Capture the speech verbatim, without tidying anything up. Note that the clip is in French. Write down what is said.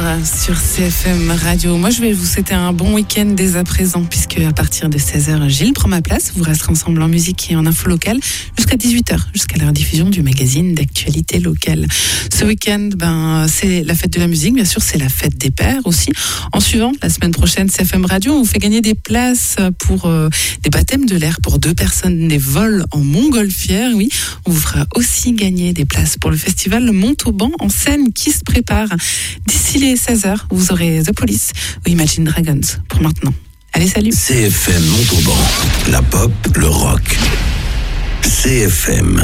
sur C F M Radio. Moi, je vais vous souhaiter un bon week-end dès à présent, puisque à partir de seize heures, Gilles prend ma place. Vous resterez ensemble en musique et en info locale jusqu'à dix-huit heures, jusqu'à la rediffusion du magazine d'actualité locale. Ce week-end, ben, c'est la fête de la musique, bien sûr, c'est la fête des pères aussi. En suivant, la semaine prochaine, C F M Radio, on vous fait gagner des places pour euh, des baptêmes de l'air pour deux personnes, des vols en montgolfière, oui. On vous fera aussi gagner des places pour le festival Montauban en scène qui se prépare. D'ici les seize heures, vous aurez The Police ou Imagine Dragons pour maintenant. Allez, salut. C F M Montauban, la pop, le rock. C F M.